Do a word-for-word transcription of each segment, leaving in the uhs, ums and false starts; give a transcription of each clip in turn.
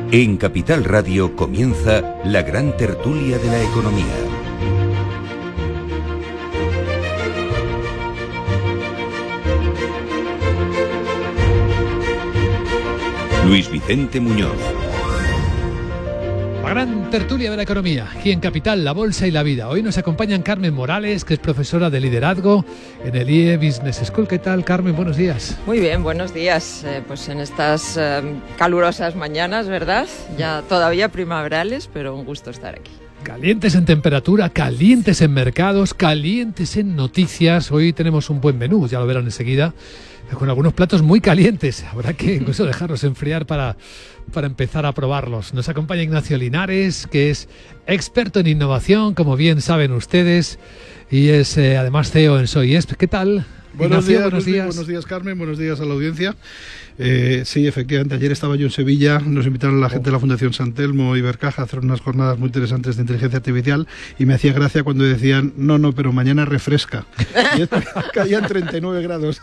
En Capital Radio comienza la gran tertulia de la economía. Luis Vicente Muñoz. La gran tertulia de la economía, aquí en Capital, la bolsa y la vida. Hoy nos acompañan Carmen Morales, que es profesora de liderazgo en el I E Business School. ¿Qué tal, Carmen? Buenos días. Muy bien, buenos días. Eh, pues en estas eh, calurosas mañanas, ¿verdad? Ya todavía primaverales, pero un gusto estar aquí. Calientes en temperatura, calientes en mercados, calientes en noticias. Hoy tenemos un buen menú, ya lo verán enseguida, con algunos platos muy calientes. Habrá que incluso dejarlos enfriar para, para empezar a probarlos. Nos acompaña Ignacio Linares, que es experto en innovación, como bien saben ustedes, y es eh, además C E O en Soyesp. ¿Qué tal? Buenos Ignacio, días, buenos días. Buenos días, Carmen. Buenos días a la audiencia. Eh, sí, efectivamente, ayer estaba yo en Sevilla, nos invitaron a la gente de la Fundación San Telmo y Ibercaja a hacer unas jornadas muy interesantes de inteligencia artificial y me hacía gracia cuando decían, no, no, pero mañana refresca. Y caían treinta y nueve grados.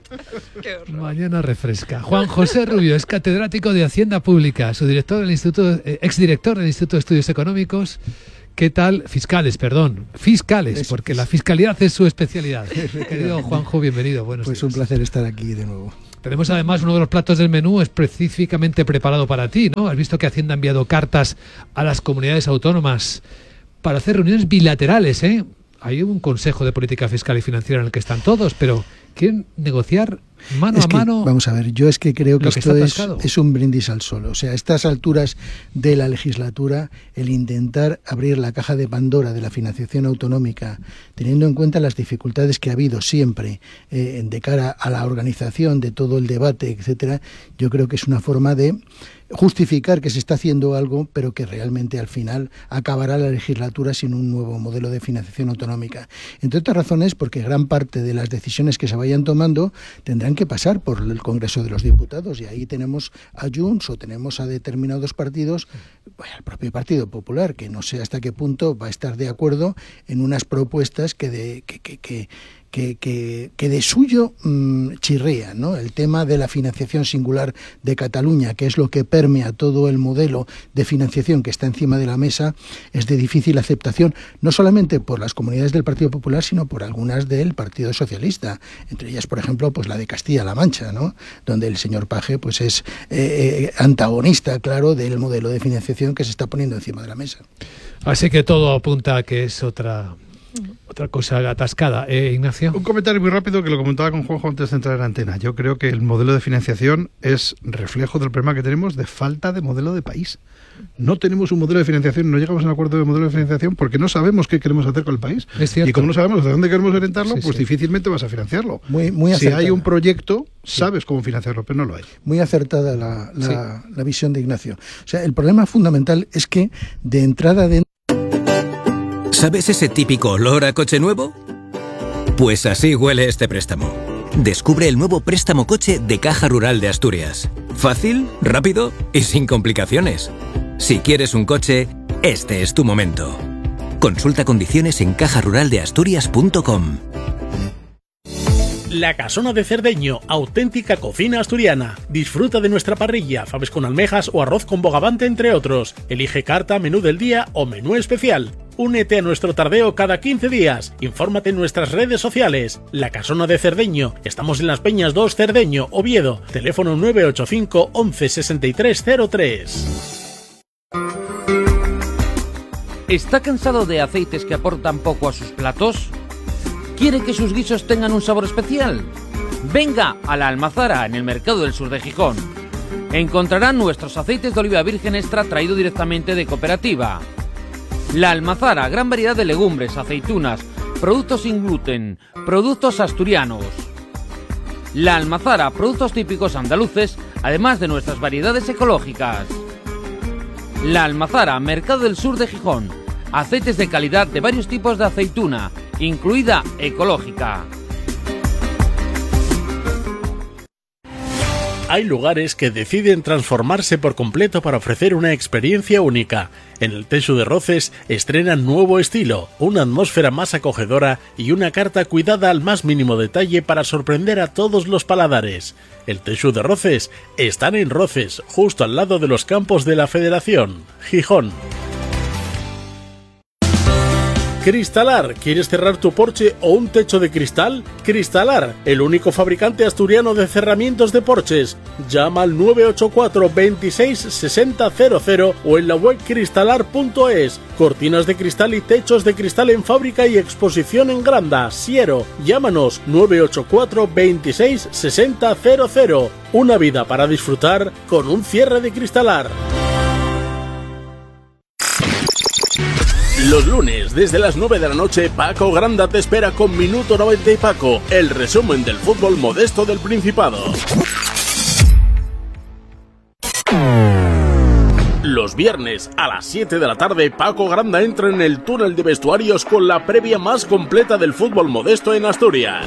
Mañana refresca. Juan José Rubio es catedrático de Hacienda Pública, su director del Instituto, eh, exdirector del Instituto de Estudios Económicos. ¿Qué tal? Fiscales, perdón. Fiscales, porque la fiscalidad es su especialidad. Querido Juanjo, bienvenido. Buenos pues días. Un placer estar aquí de nuevo. Tenemos además uno de los platos del menú específicamente preparado para ti, ¿no? Has visto que Hacienda ha enviado cartas a las comunidades autónomas para hacer reuniones bilaterales, ¿eh? Hay un Consejo de Política Fiscal y Financiera en el que están todos, pero quieren negociar mano es a que, mano. Vamos a ver, yo es que creo que, que esto es, es, es un brindis al sol. O sea, a estas alturas de la legislatura, el intentar abrir la caja de Pandora de la financiación autonómica, teniendo en cuenta las dificultades que ha habido siempre eh, de cara a la organización de todo el debate, etcétera, yo creo que es una forma de justificar que se está haciendo algo, pero que realmente al final acabará la legislatura sin un nuevo modelo de financiación autonómica. Entre otras razones, porque gran parte de las decisiones que se vayan tomando tendrán que pasar por el Congreso de los Diputados, y ahí tenemos a Junts o tenemos a determinados partidos, bueno, el propio Partido Popular, que no sé hasta qué punto va a estar de acuerdo en unas propuestas que de que, que, que Que, que, que de suyo mmm, chirrea, ¿no? El tema de la financiación singular de Cataluña, que es lo que permea todo el modelo de financiación que está encima de la mesa, es de difícil aceptación, no solamente por las comunidades del Partido Popular, sino por algunas del Partido Socialista, entre ellas, por ejemplo, pues la de Castilla-La Mancha, ¿no? Donde el señor Page pues es eh, antagonista, claro, del modelo de financiación que se está poniendo encima de la mesa. Así que todo apunta a que es otra... Otra cosa atascada, ¿eh, Ignacio? Un comentario muy rápido que lo comentaba con Juanjo antes de entrar en antena. Yo creo que el modelo de financiación es reflejo del problema que tenemos de falta de modelo de país. No tenemos un modelo de financiación, no llegamos a un acuerdo de modelo de financiación porque no sabemos qué queremos hacer con el país. Es cierto. Y como no sabemos de dónde queremos orientarlo, sí, pues sí. difícilmente vas a financiarlo. Muy, muy si hay un proyecto, sí. sabes cómo financiarlo, pero no lo hay. Muy acertada la, la, sí. la visión de Ignacio. O sea, el problema fundamental es que de entrada de... ¿Sabes ese típico olor a coche nuevo? Pues así huele este préstamo. Descubre el nuevo préstamo coche de Caja Rural de Asturias. Fácil, rápido y sin complicaciones. Si quieres un coche, este es tu momento. Consulta condiciones en caja rural de asturias punto com. La Casona de Cerdeño, auténtica cocina asturiana. Disfruta de nuestra parrilla, faves con almejas o arroz con bogavante, entre otros. Elige carta, menú del día o menú especial. Únete a nuestro tardeo cada quince días. Infórmate en nuestras redes sociales. La Casona de Cerdeño. Estamos en Las Peñas dos, Cerdeño, Oviedo. Teléfono nueve ocho cinco once sesenta y tres cero tres. ¿Está cansado de aceites que aportan poco a sus platos? ¿Quiere que sus guisos tengan un sabor especial? Venga a La Almazara, en el Mercado del Sur de Gijón. Encontrarán nuestros aceites de oliva virgen extra traído directamente de cooperativa. La Almazara, gran variedad de legumbres, aceitunas, productos sin gluten, productos asturianos. La Almazara, productos típicos andaluces, además de nuestras variedades ecológicas. La Almazara, Mercado del Sur de Gijón. Aceites de calidad de varios tipos de aceituna, incluida ecológica. Hay lugares que deciden transformarse por completo para ofrecer una experiencia única. En el Teixu de Roces estrenan nuevo estilo, una atmósfera más acogedora y una carta cuidada al más mínimo detalle para sorprender a todos los paladares. El Teixu de Roces están en Roces, justo al lado de los campos de la Federación, Gijón. Cristalar, ¿quieres cerrar tu porche o un techo de cristal? Cristalar, el único fabricante asturiano de cerramientos de porches. Llama al nueve ocho cuatro, veintiséis, sesenta, cero cero o en la web cristalar punto es. Cortinas de cristal y techos de cristal en fábrica y exposición en Granda, Siero. Llámanos nueve ocho cuatro, veintiséis, sesenta, cero cero. Una vida para disfrutar con un cierre de Cristalar. Los lunes, desde las nueve de la noche, Paco Granda te espera con Minuto noventa y Paco, el resumen del fútbol modesto del Principado. Los viernes, a las siete de la tarde, Paco Granda entra en el túnel de vestuarios con la previa más completa del fútbol modesto en Asturias.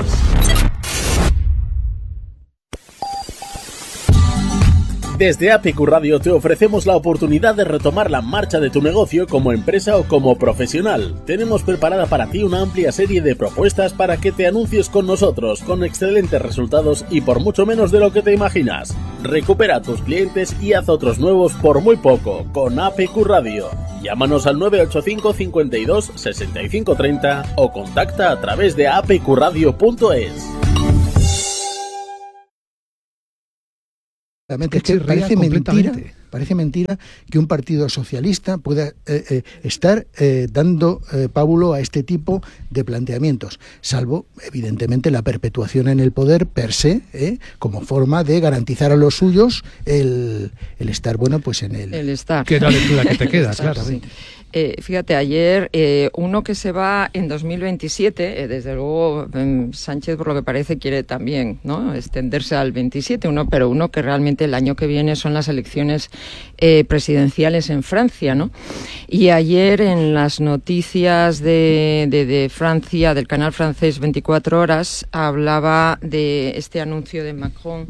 Desde A P Q Radio te ofrecemos la oportunidad de retomar la marcha de tu negocio como empresa o como profesional. Tenemos preparada para ti una amplia serie de propuestas para que te anuncies con nosotros, con excelentes resultados y por mucho menos de lo que te imaginas. Recupera a tus clientes y haz otros nuevos por muy poco, con A P Q Radio. Llámanos al nueve ocho cinco, cincuenta y dos, sesenta y cinco treinta o contacta a través de a p q radio punto es. Es que parece mentira, parece mentira que un partido socialista pueda eh, eh, estar eh, dando eh, pábulo a este tipo de planteamientos, salvo, evidentemente, la perpetuación en el poder per se, eh, como forma de garantizar a los suyos el, el estar, bueno, pues en el... El estar. Que es la lectura que te queda, claro. Sí. Eh, fíjate, ayer eh, uno que se va en dos mil veintisiete, eh, desde luego eh, Sánchez por lo que parece quiere también, ¿no?, extenderse al veintisiete, uno, pero uno que realmente el año que viene son las elecciones eh, presidenciales en Francia, ¿no? Y ayer en las noticias de, de, de Francia, del canal francés veinticuatro horas, hablaba de este anuncio de Macron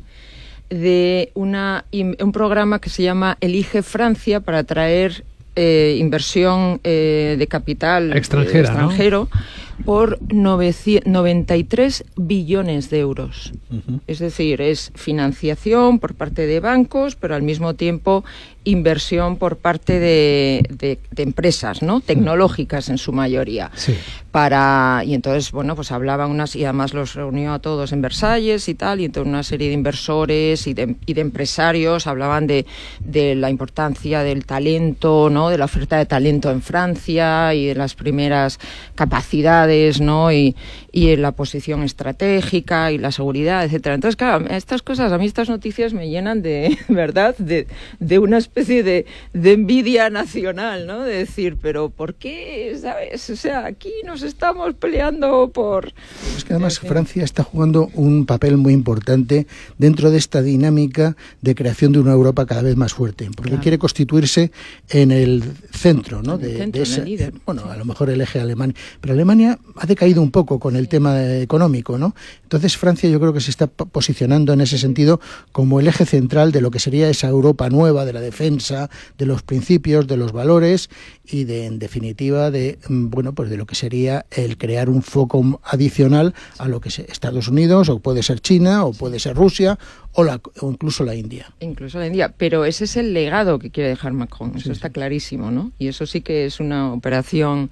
de una, un programa que se llama Elige Francia para atraer Eh, inversión eh, de capital extranjera, eh, extranjero, ¿no?, por noventa y tres billones de euros. Uh-huh. Es decir, es financiación por parte de bancos, pero al mismo tiempo inversión por parte de, de, de empresas, ¿no?, tecnológicas en su mayoría. Sí. Para, y entonces, bueno, pues hablaban unas, y además los reunió a todos en Versalles y tal, y entonces una serie de inversores y de, y de empresarios hablaban de, de la importancia del talento, ¿no?, de la oferta de talento en Francia y de las primeras capacidades, ¿no?, y, y la posición estratégica y la seguridad, etcétera. Entonces, claro, estas cosas, a mí estas noticias me llenan de, ¿verdad?, de, de una especie de, de envidia nacional, ¿no?, de decir, pero ¿por qué, sabes? O sea, aquí nos estamos peleando por... Es que además Francia está jugando un papel muy importante dentro de esta dinámica de creación de una Europa cada vez más fuerte, porque claro, quiere constituirse en el centro, ¿no?, de, centro, de ese, líder, bueno, sí, a lo mejor el eje alemán, pero Alemania ha decaído un poco con el tema económico, ¿no? Entonces Francia yo creo que se está posicionando en ese sentido como el eje central de lo que sería esa Europa nueva, de la defensa, de los principios, de los valores y de, en definitiva, de, bueno, pues de lo que sería el crear un foco adicional a lo que es Estados Unidos, o puede ser China, o puede ser Rusia, o, la, o incluso la India. Incluso la India, pero ese es el legado que quiere dejar Macron, eso sí, está sí. clarísimo, ¿no? Y eso sí que es una operación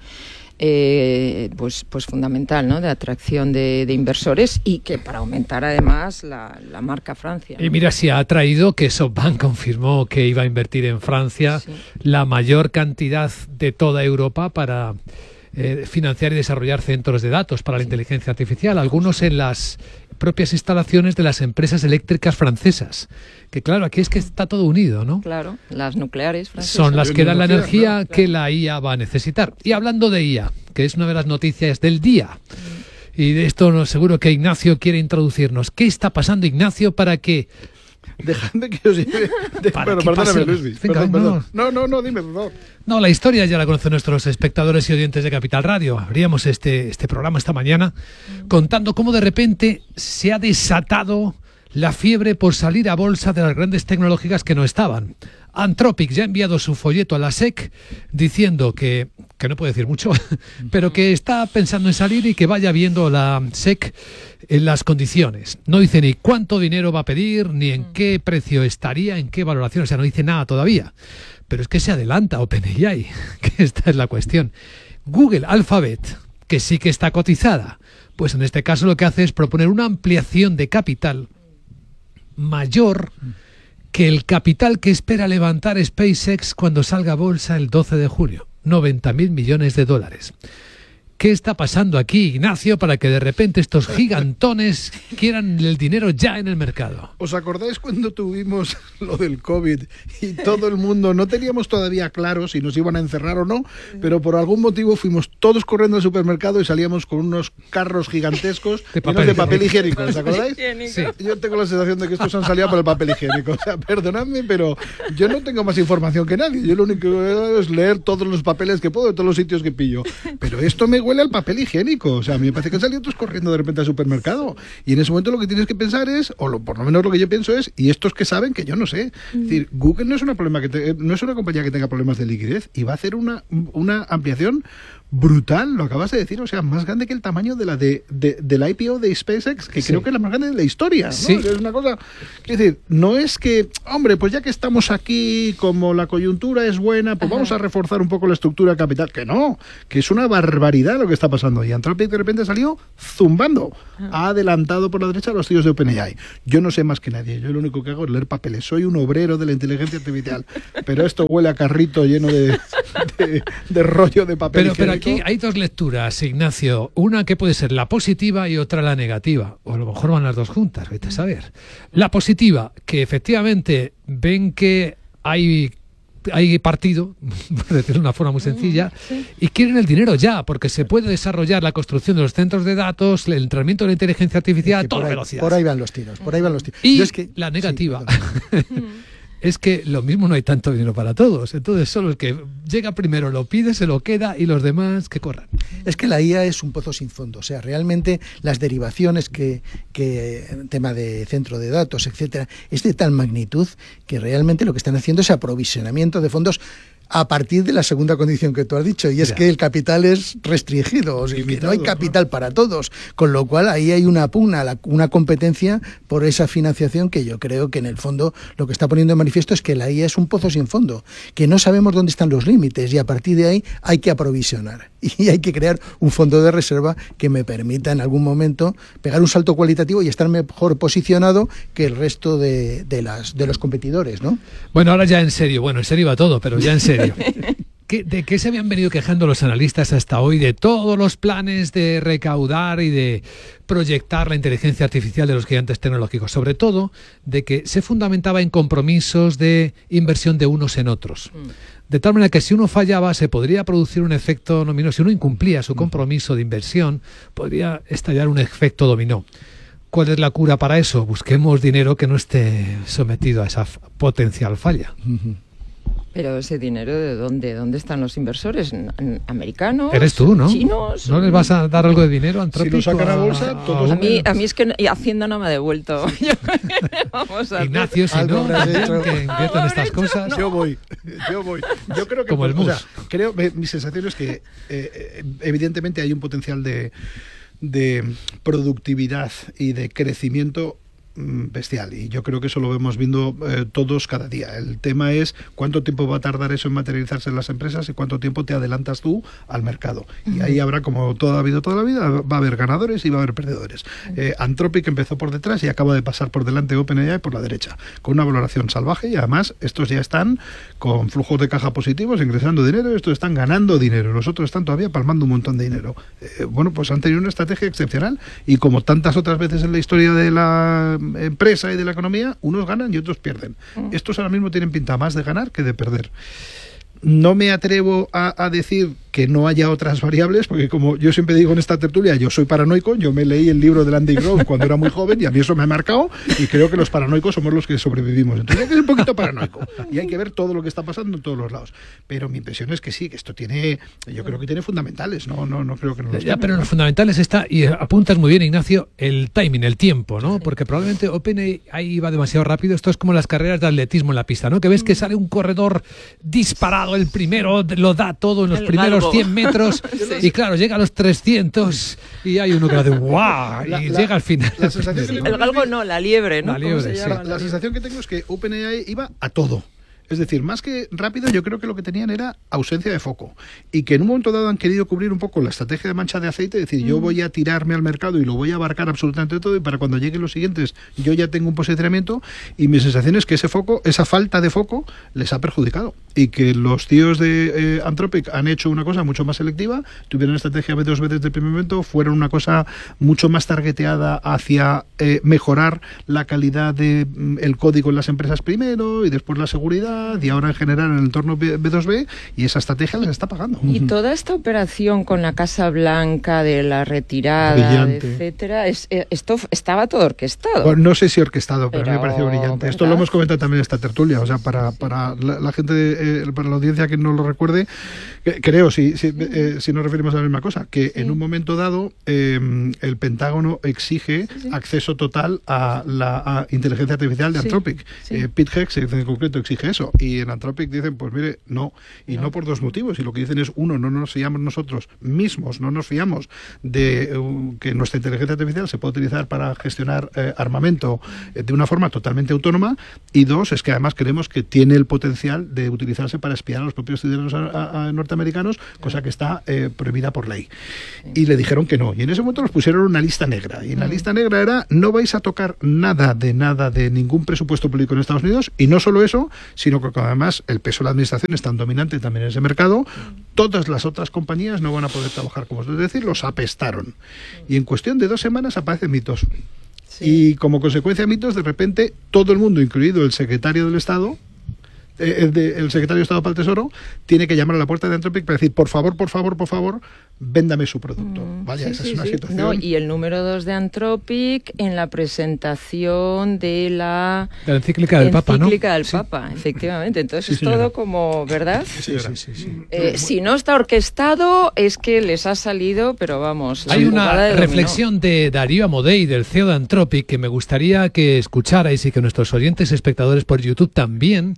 Eh, pues, pues fundamental, ¿no?, de atracción de, de inversores, y que para aumentar además la, la marca Francia, ¿no? Y mira si ha traído que SoftBank confirmó que iba a invertir en Francia sí. la mayor cantidad de toda Europa para eh, financiar y desarrollar centros de datos para la sí. inteligencia artificial, algunos en las propias instalaciones de las empresas eléctricas francesas. Que claro, aquí es que está todo unido, ¿no? Claro, las nucleares francesas. Son las que dan la energía que la I A va a necesitar. Y hablando de I A, que es una de las noticias del día, y de esto no, seguro que Ignacio quiere introducirnos. ¿Qué está pasando, Ignacio, para que... Dejadme que os lleve... De... Bueno, perdóname, Luis. Perdón, perdón. No, no, no, dime, por favor. No, la historia ya la conocen nuestros espectadores y oyentes de Capital Radio. Abríamos este, este programa esta mañana contando cómo de repente se ha desatado la fiebre por salir a bolsa de las grandes tecnológicas que no estaban. Anthropic ya ha enviado su folleto a la S E C diciendo que, que no puede decir mucho, pero que está pensando en salir y que vaya viendo la S E C en las condiciones. No dice ni cuánto dinero va a pedir, ni en qué precio estaría, en qué valoración, o sea, no dice nada todavía. Pero es que se adelanta OpenAI, que esta es la cuestión. Google Alphabet, que sí que está cotizada, pues en este caso lo que hace es proponer una ampliación de capital mayor que el capital que espera levantar SpaceX cuando salga a bolsa el doce de julio, noventa mil millones de dólares. ¿Qué está pasando aquí, Ignacio, para que de repente estos gigantones quieran el dinero ya en el mercado? ¿Os acordáis cuando tuvimos lo del COVID y todo el mundo no teníamos todavía claro si nos iban a encerrar o no, pero por algún motivo fuimos todos corriendo al supermercado y salíamos con unos carros gigantescos de papel, llenos de papel higiénico, ¿os acordáis? Sí. Yo tengo la sensación de que estos han salido por el papel higiénico. O sea, perdonadme, pero yo no tengo más información que nadie. Yo lo único que hago es leer todos los papeles que puedo de todos los sitios que pillo. Pero esto me huele al papel higiénico. O sea, a mí me parece que han salido todos corriendo de repente al supermercado. Y en ese momento lo que tienes que pensar es, o lo, por lo menos lo que yo pienso es, y estos que saben que yo no sé. Mm. Es decir, Google no es una problema que te, no es una compañía que tenga problemas de liquidez y va a hacer una, una ampliación brutal, lo acabas de decir, o sea, más grande que el tamaño de la de, de del I P O de SpaceX, que sí. Creo que es la más grande de la historia, ¿no? Sí. Es una cosa, es decir, no es que, hombre, pues ya que estamos aquí, como la coyuntura es buena, pues Ajá. vamos a reforzar un poco la estructura de capital, que no, que es una barbaridad lo que está pasando, y Anthropic de repente salió zumbando, Ajá. ha adelantado por la derecha a los tíos de OpenAI. Yo no sé más que nadie, yo lo único que hago es leer papeles, soy un obrero de la inteligencia artificial, pero esto huele a carrito lleno de, de, de rollo de papel. Pero, pero aquí hay dos lecturas, Ignacio. Una que puede ser la positiva y otra la negativa. O a lo mejor van las dos juntas, vete a saber. La positiva, que efectivamente ven que hay, hay partido, por decirlo de una forma muy sencilla, sí. y quieren el dinero ya, porque se puede desarrollar la construcción de los centros de datos, el entrenamiento de la inteligencia artificial a toda velocidad. Por ahí van los tiros, por ahí van los tiros. Y Yo es que, la negativa... Sí, es que lo mismo no hay tanto dinero para todos. Entonces solo el que llega primero lo pide, se lo queda y los demás que corran. Es que la I A es un pozo sin fondo. O sea, realmente las derivaciones que, que en tema de centro de datos, etcétera, es de tal magnitud que realmente lo que están haciendo es aprovisionamiento de fondos a partir de la segunda condición que tú has dicho, y es ya. que el capital es restringido, o sea, que no hay capital ¿no? para todos, con lo cual ahí hay una pugna, una competencia por esa financiación que yo creo que en el fondo lo que está poniendo en manifiesto es que la I A es un pozo sin fondo, que no sabemos dónde están los límites y a partir de ahí hay que aprovisionar y hay que crear un fondo de reserva que me permita en algún momento pegar un salto cualitativo y estar mejor posicionado que el resto de, de, las, de los competidores, ¿no? Bueno, ahora ya en serio, bueno, en serio va todo, pero ya en serio. ¿Qué, ¿De qué se habían venido quejando los analistas hasta hoy? De todos los planes de recaudar y de proyectar la inteligencia artificial de los gigantes tecnológicos. Sobre todo, de que se fundamentaba en compromisos de inversión de unos en otros. De tal manera que si uno fallaba, se podría producir un efecto dominó. Si uno incumplía su compromiso de inversión, podría estallar un efecto dominó. ¿Cuál es la cura para eso? Busquemos dinero que no esté sometido a esa potencial falla. Uh-huh. Pero ese dinero, ¿de dónde? ¿Dónde están los inversores? ¿Americanos? Eres tú, ¿no? ¿Chinos? ¿No les vas a dar algo de dinero a Anthropic? Si lo sacan a bolsa, todos... A mí, a mí es que Hacienda no me ha devuelto. Vamos a Ignacio, si no, que inviertan estas cosas... No. Yo voy, yo voy. Yo creo que... Como el mus. O sea, creo, mi sensación es que eh, evidentemente hay un potencial de, de productividad y de crecimiento bestial, y yo creo que eso lo vemos viendo eh, todos cada día. El tema es cuánto tiempo va a tardar eso en materializarse en las empresas y cuánto tiempo te adelantas tú al mercado. Uh-huh. Y ahí habrá, como todo ha habido toda la vida, va a haber ganadores y va a haber perdedores. Uh-huh. eh, Anthropic empezó por detrás y acaba de pasar por delante OpenAI por la derecha, con una valoración salvaje, y además estos ya están con flujos de caja positivos, ingresando dinero, estos están ganando dinero, los otros están todavía palmando un montón de dinero. Eh, bueno, pues han tenido una estrategia excepcional, y como tantas otras veces en la historia de la empresa y de la economía, unos ganan y otros pierden. Mm. Estos ahora mismo tienen pinta más de ganar que de perder. No me atrevo a, a decir que no haya otras variables, porque como yo siempre digo en esta tertulia, yo soy paranoico, yo me leí el libro de Andy Grove cuando era muy joven y a mí eso me ha marcado y creo que los paranoicos somos los que sobrevivimos. Entonces hay que ser un poquito paranoico y hay que ver todo lo que está pasando en todos los lados. Pero mi impresión es que sí, que esto tiene, yo creo que tiene fundamentales, no, no, no creo que no los Ya, tenga. pero los fundamentales está, y apuntas muy bien, Ignacio, el timing, el tiempo, ¿no? Porque probablemente OpenAI va demasiado rápido. Esto es como las carreras de atletismo en la pista, ¿no? Que ves que sale un corredor disparado, el primero lo da todo en los El primeros galgo. cien metros y claro, llega a los trescientos y hay uno que hace ¡guau! Y La- la- llega al final. la sensación que El galgo no, la liebre, ¿no? La ¿Cómo liebre, se sí. llama? La sensación que tengo es que OpenAI iba a todo. Es decir, más que rápido, yo creo que lo que tenían era ausencia de foco. Y que en un momento dado han querido cubrir un poco la estrategia de mancha de aceite, es decir, yo voy a tirarme al mercado y lo voy a abarcar absolutamente todo, y para cuando lleguen los siguientes yo ya tengo un posicionamiento, y mi sensación es que ese foco, esa falta de foco, les ha perjudicado. Y que los tíos de eh, Anthropic han hecho una cosa mucho más selectiva, tuvieron estrategia B dos B desde el primer momento, fueron una cosa mucho más targeteada hacia eh, mejorar la calidad del de, código en las empresas primero, y después la seguridad, y ahora en general en el entorno B dos B, y esa estrategia les está pagando. Y toda esta operación con la Casa Blanca de la retirada, Brillante. etcétera, es, eh, esto f- estaba todo orquestado. Bueno, no sé si orquestado, pero, a mí me Pero, pareció brillante. Esto ¿verdad? lo hemos comentado también en esta tertulia, o sea, para, para la, la gente, eh, para la audiencia que no lo recuerde, que, creo, si, si, eh, si nos referimos a la misma cosa, que Sí. en un momento dado eh, el Pentágono exige Sí, sí. acceso total a la a inteligencia artificial de Sí, Anthropic. sí. Eh, Pete Hex en concreto exige eso, y en Anthropic dicen, pues mire, no, y no, No. por dos motivos, y lo que dicen es, uno, no nos fiamos nosotros mismos, no nos fiamos de uh, que nuestra inteligencia artificial se pueda utilizar para gestionar eh, armamento eh, de una forma totalmente autónoma, y dos, es que además creemos que tiene el potencial de utilizarse para espiar a los propios ciudadanos a- a- a norteamericanos, cosa que está eh, prohibida por ley. Y le dijeron que no, y en ese momento nos pusieron una lista negra, y en la lista negra era, no vais a tocar nada de nada de ningún presupuesto público en Estados Unidos, y no solo eso, sino que además el peso de la administración es tan dominante también en ese mercado, todas las otras compañías no van a poder trabajar como vosotros, es decir, los apestaron. Y en cuestión de dos semanas aparecen mitos. Sí. Y como consecuencia de mitos, de repente todo el mundo, incluido el secretario del Estado, eh, el, de- el secretario de Estado para el Tesoro, tiene que llamar a la puerta de Anthropic para decir, por favor, por favor, por favor, véndame su producto. Mm, Vaya, sí, esa sí, es una sí. situación... No, y el número dos de Anthropic en la presentación de la De la encíclica del Papa, ¿no? encíclica del Sí. Papa, efectivamente. Entonces Sí, es señora. todo como, ¿verdad? Sí, señora. Sí, sí, sí. Eh, si no está orquestado, es que les ha salido, pero vamos. la Hay jugada una de dominó. reflexión de Darío Amodei, del C E O de Anthropic, que me gustaría que escucharais y que nuestros oyentes y espectadores por YouTube también,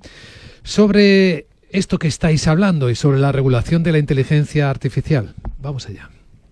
sobre esto que estáis hablando y sobre la regulación de la inteligencia artificial. Vamos allá.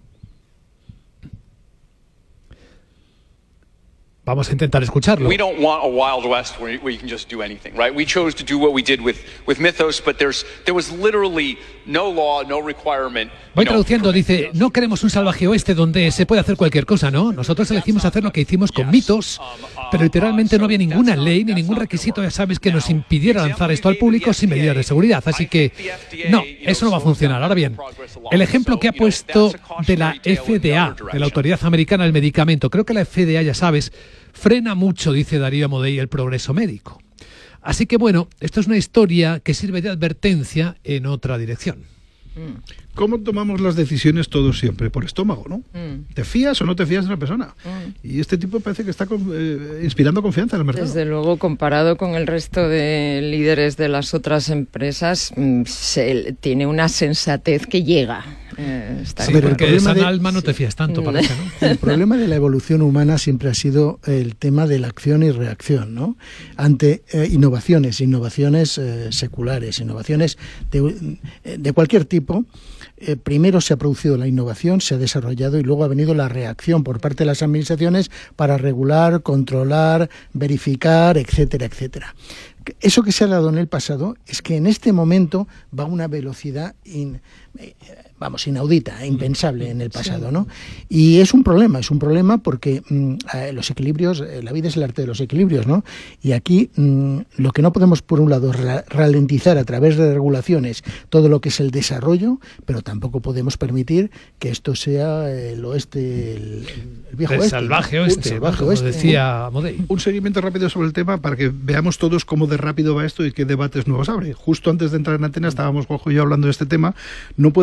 Vamos a intentar escucharlo. We don't want a Wild West where, where you can just do anything, right? We chose to do what we did with, with Mythos, but there's there was literally no law, no requirement. Voy you know, traduciendo, dice, no queremos un salvaje oeste donde se puede hacer cualquier cosa, ¿no? Nosotros elegimos hacer lo que hicimos con mitos, pero literalmente no había ninguna ley ni ningún requisito, ya sabes, que nos impidiera lanzar esto al público sin medidas de seguridad. Así que, no, eso no va a funcionar. Ahora bien, el ejemplo que ha puesto de la F D A, de la Autoridad Americana del Medicamento, creo que la F D A, ya sabes, frena mucho, dice Darío Amodei, el progreso médico. Así que bueno, esto es una historia que sirve de advertencia en otra dirección. ¿Cómo tomamos las decisiones todos siempre? Por estómago, ¿no? Mm. ¿Te fías o no te fías de una persona? Mm. Y este tipo parece que está con- eh, inspirando confianza en el mercado. Desde luego, comparado con el resto de líderes de las otras empresas, mm, se, tiene una sensatez que llega. Eh, está Sí, claro. porque de problema San de- Alma no te fías tanto, parece, ¿no? El problema de la evolución humana siempre ha sido el tema de la acción y reacción, ¿no? Ante eh, innovaciones, innovaciones eh, seculares, innovaciones de, de cualquier tipo. Eh, primero se ha producido la innovación, se ha desarrollado y luego ha venido la reacción por parte de las administraciones para regular, controlar, verificar, etcétera, etcétera. Eso que se ha dado en el pasado es que en este momento va a una velocidad in, eh, vamos, inaudita, impensable en el pasado, ¿no? Y es un problema, es un problema porque mmm, los equilibrios, eh, la vida es el arte de los equilibrios, ¿no? Y aquí mmm, lo que no podemos, por un lado, ra ralentizar a través de regulaciones todo lo que es el desarrollo, pero tampoco podemos permitir que esto sea el oeste, el, el viejo El oeste. salvaje ¿no? oeste, El salvaje ¿no? Como oeste. decía Amodei. Un seguimiento rápido sobre el tema para que veamos todos cómo de rápido va esto y qué debates nuevos abre. Justo antes de entrar en antena estábamos Juanjo y yo hablando de este tema. No puedo creer que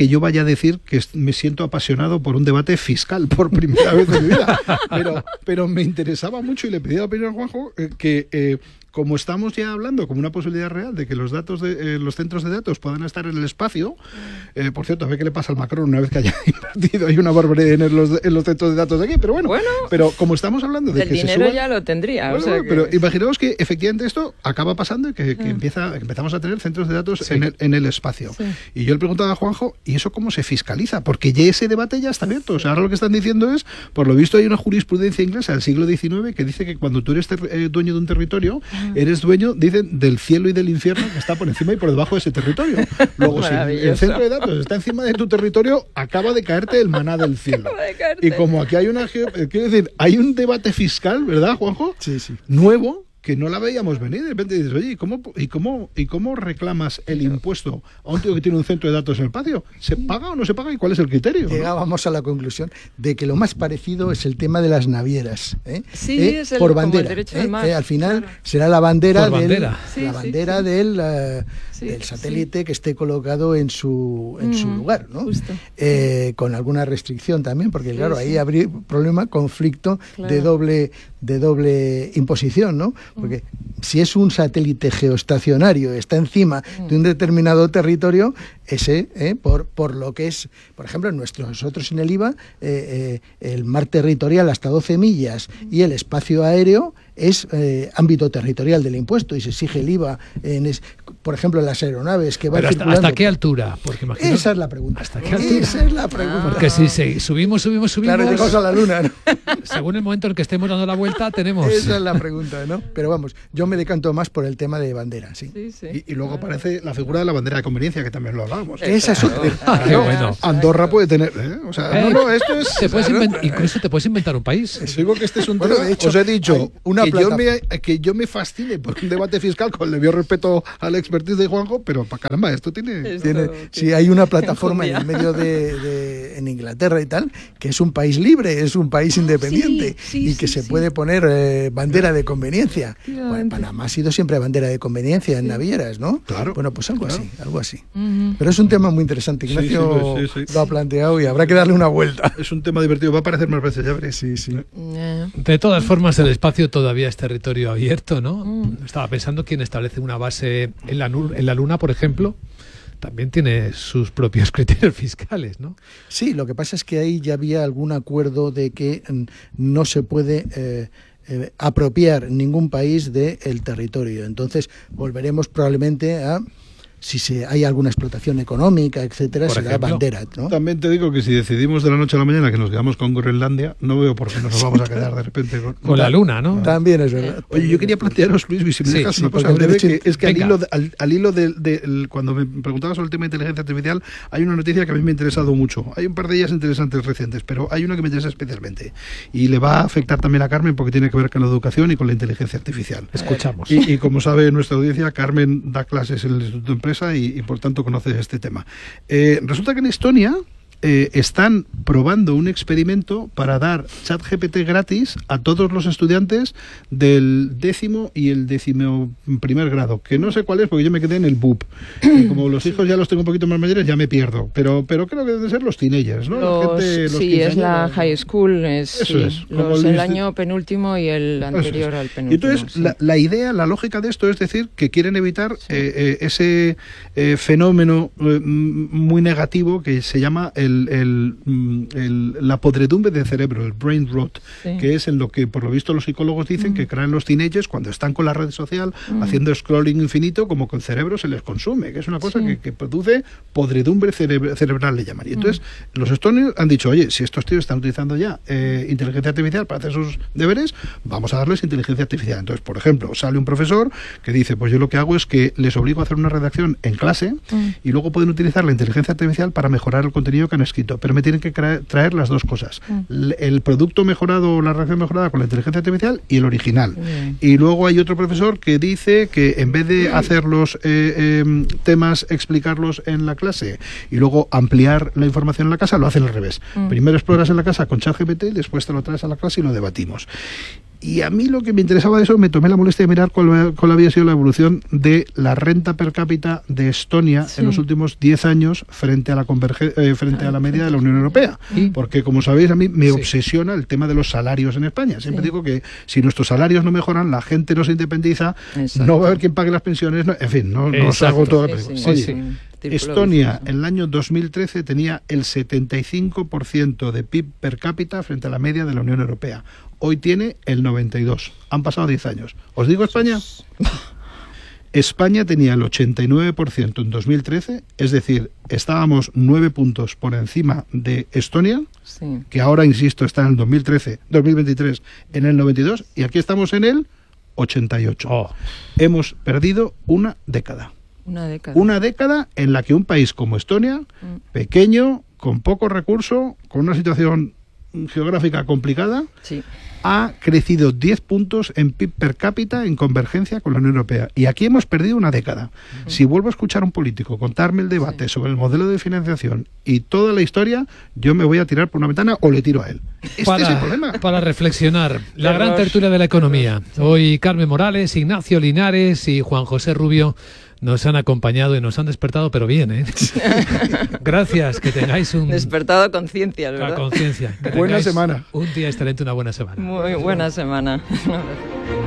que yo vaya a decir que me siento apasionado por un debate fiscal por primera vez en mi vida, pero, pero me interesaba mucho y le pedí la opinión a Juanjo eh, que... Eh, como estamos ya hablando como una posibilidad real de que los datos de eh, los centros de datos puedan estar en el espacio, eh, por cierto, a ver qué le pasa al Macron una vez que haya invertido, hay una barbaridad en los, en los centros de datos de aquí, pero bueno, bueno pero como estamos hablando de el que dinero se suban, ya lo tendría. bueno, o sea bueno, que... pero imaginaos que efectivamente esto acaba pasando y que, que, Ah. empieza, que empezamos a tener centros de datos Sí. en, el, en el espacio. Sí. Y yo le preguntaba a Juanjo, ¿y eso cómo se fiscaliza? Porque ya ese debate ya está abierto. O sea, ahora lo que están diciendo es, por lo visto hay una jurisprudencia inglesa del siglo diecinueve que dice que cuando tú eres ter- eh, dueño de un territorio, Ah. eres dueño, dicen, del cielo y del infierno que está por encima y por debajo de ese territorio. Luego, si el Maravilloso. centro de datos está encima de tu territorio, acaba de caerte el maná del cielo. Acaba de caerte. Y como aquí hay una... geo- eh, Quiero decir, hay un debate fiscal, ¿verdad, Juanjo? Sí, sí. Nuevo, que no la veíamos venir. De repente dices, oye, ¿y cómo, y cómo, y cómo reclamas el impuesto a un tío que tiene un centro de datos en el patio? ¿Se paga o no se paga? ¿Y cuál es el criterio? ¿no? Llegábamos a la conclusión de que lo más parecido es el tema de las navieras. ¿eh? Sí, ¿Eh? es el- por como el bandera. derecho ¿eh? del mar, Eh, al final claro. será la bandera, Por del, bandera. Sí, la sí, bandera sí. del, eh, Sí, del satélite que esté colocado en su, en su Mm, lugar, ¿no? justo. Eh, con alguna restricción también, porque Sí, claro, sí. ahí habría problema, conflicto Claro. de doble de doble imposición, ¿no? Porque si es un satélite geoestacionario, está encima de un determinado territorio, ese, eh, por, por lo que es, por ejemplo, nuestro, nosotros en el I V A, eh, eh, el mar territorial hasta doce millas y el espacio aéreo es eh, ámbito territorial del impuesto y se exige el I V A, en es, por ejemplo, en las aeronaves que van Pero hasta, circulando. ¿hasta qué altura? Porque imagino, Esa es la pregunta. ¿Hasta qué altura? Esa es la pregunta. Porque si se- subimos, subimos, subimos, Claro, llegamos a la luna, ¿no? según el momento en que estemos dando la vuelta, tenemos... Esa es la pregunta, ¿no? Pero vamos, yo me decanto más por el tema de bandera, sí. Sí, sí. Y, y luego aparece la figura de la bandera de conveniencia, que también lo hablábamos. Esa es otra. Ah, qué bueno. Andorra puede tener... ¿eh? O sea, Eh, no, no, esto es... te puedes inven- incluso te puedes inventar un país. Os digo que este es un Bueno, tema, de hecho, os he dicho, hay una que, yo plata- me, que yo me fascine por un debate fiscal con el debido respeto al expertise de Juanjo, pero para caramba, esto tiene... Es- Tiene, Esto sí, hay una plataforma en enjundia. el medio de, de- en Inglaterra y tal, que es un país libre, es un país independiente sí, sí, y que sí, se sí. puede poner eh, bandera de conveniencia. Efectivamente. Bueno, Panamá ha sido siempre bandera de conveniencia en navieras, ¿no? Claro, Bueno, pues algo claro. así, algo así. Ujú. Pero es un tema muy interesante. Sí, Ignacio sí, sí, sí. lo ha planteado y habrá que darle una vuelta. Es un tema divertido, va a aparecer más veces, ya veréis. Sí, sí. Eh, De todas formas, el espacio todavía es territorio abierto, ¿no? Mm. Estaba pensando quién establece una base en la, nu- en la Luna, por ejemplo, también tiene sus propios criterios fiscales, ¿no? Sí, lo que pasa es que ahí ya había algún acuerdo de que mm, no se puede eh, eh, apropiar ningún país del territorio. Entonces volveremos probablemente a, si se, hay alguna explotación económica, etcétera, Por será ejemplo. bandera, ¿no? También te digo que si decidimos de la noche a la mañana que nos quedamos con Groenlandia, no veo por qué no nos vamos a quedar de repente con, Con la Luna, ¿no? También es verdad. Oye, yo quería plantearos, Luis, si me Sí, dejas sí, una cosa porque el breve, derecho- que es que al Venga. hilo, de, al, al hilo de, de- el- cuando me preguntaba sobre el tema de inteligencia artificial, hay una noticia que a mí me ha interesado mucho. Hay un par de ellas interesantes recientes, pero hay una que me interesa especialmente. Y le va a afectar también a Carmen porque tiene que ver con la educación y con la inteligencia artificial. Escuchamos. Y, y como sabe nuestra audiencia, Carmen da clases en el Instituto de Empresa y, y por tanto conoce este tema. Eh, resulta que en Estonia eh, están probando un experimento para dar ChatGPT gratis a todos los estudiantes del décimo y el décimo primer grado, que no sé cuál es porque yo me quedé en el B U P. Y como los hijos ya los tengo un poquito más mayores, ya me pierdo. Pero, pero creo que deben ser los teenagers, ¿no? La Los- gente- los sí, es la quinceañeros. high school, es, Eso sí, es, como los- el el insti- año penúltimo y el Eso anterior es. al Y penúltimo. entonces, sí. la, la idea, la lógica de esto es decir que quieren evitar eh, eh, ese eh, fenómeno eh, m- muy negativo que se llama el, el, mm, el- la podredumbre del cerebro, el brain rot, Sí. que es en lo que por lo visto los psicólogos dicen que crean los teenagers cuando están con la red social haciendo scrolling infinito, como que el cerebro se les consume, que es una cosa Sí. que, que produce podredumbre cerebr- cerebral, le llaman. Y entonces los estonios han dicho, oye, si estos tíos están utilizando ya eh, inteligencia artificial para hacer sus deberes, vamos a darles inteligencia artificial. Entonces, por ejemplo, sale un profesor que dice, pues yo lo que hago es que les obligo a hacer una redacción en clase y luego pueden utilizar la inteligencia artificial para mejorar el contenido que han escrito, pero me tienen que cra- traer las dos cosas, L- el producto mejorado o la redacción mejorada con la inteligencia artificial y el original. Bien. Y luego hay otro profesor que dice que en vez de hacer los eh, eh, temas, explicarlos en la clase y luego ampliar la información en la casa, lo hacen al revés. Primero exploras en la casa con ChatGPT, después te lo traes a la clase y lo debatimos. Y a mí lo que me interesaba de eso, me tomé la molestia de mirar cuál, cuál había sido la evolución de la renta per cápita de Estonia sí. en los últimos diez años frente a la converge, eh, frente a la media de la Unión Europea. ¿Sí? Porque, como sabéis, a mí me sí. obsesiona el tema de los salarios en España. Siempre sí. digo que si nuestros salarios no mejoran, la gente no se independiza, Exacto. no va a haber quien pague las pensiones, no, en fin, no, no os hago todo la película. Sí, sí, Oye, sí. Estonia en el año dos mil trece tenía el setenta y cinco por ciento de P I B per cápita frente a la media de la Unión Europea. Hoy tiene el noventa y dos. Han pasado diez años. ¿Os digo España? España tenía el ochenta y nueve por ciento en dos mil trece, es decir, estábamos nueve puntos por encima de Estonia, sí. que ahora, insisto, está en el dos mil trece, dos mil veintitrés en el noventa y dos, y aquí estamos en el ochenta y ocho. Oh. Hemos perdido una década. Una década. Una década en la que un país como Estonia, mm. pequeño, con poco recurso, con una situación geográfica complicada, sí. ha crecido diez puntos en P I B per cápita en convergencia con la Unión Europea. Y aquí hemos perdido una década. Uh-huh. Si vuelvo a escuchar a un político contarme el debate sí. sobre el modelo de financiación y toda la historia, yo me voy a tirar por una ventana o le tiro a él. Este para, es el problema. Para reflexionar, la gran tertulia de la economía. Hoy Carmen Morales, Ignacio Linares y Juan José Rubio nos han acompañado y nos han despertado, pero bien, ¿eh? Gracias, que tengáis un... Despertado conciencia, ¿verdad? La conciencia. Buena semana. Un día excelente, una buena semana. Muy buena semana.